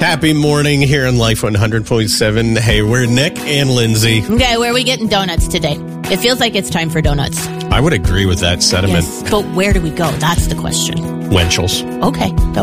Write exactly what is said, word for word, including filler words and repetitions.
happy morning here on Life one hundred point seven. Hey, we're Nick and Lindsay. Okay, where are we getting donuts today? It feels like it's time for donuts. I would agree with that sentiment. Yes, but where do we go? That's the question. Wenchels. Okay.